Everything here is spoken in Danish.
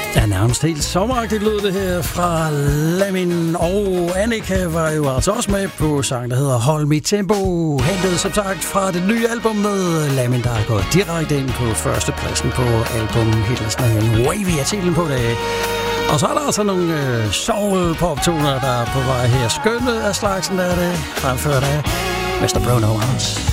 Ja, nærmest helt sommeragtigt lød det her fra Lamin, og Annika var jo altså også med på sang, der hedder Hold Mit Tempo, hentet som sagt fra det nye album med Lamin, der er gået direkte ind på førstepladsen på albumhitlisten af Wavy er titlen på det. Og så er der altså nogle soul-pop-toner, der er på vej her. Skønne af slagsen, der er det fremført af Mr. Bruno Mars.